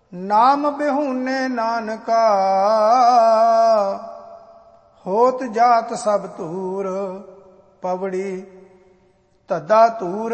ਨਾਮ ਬਿਹੂਨੇ ਨਾਨਕਾ, ਹੋਤ ਜਾਤ ਸਭ ਧੂਰ। ਪਵੜੀ ਧੱਦਾ ਧੂਰ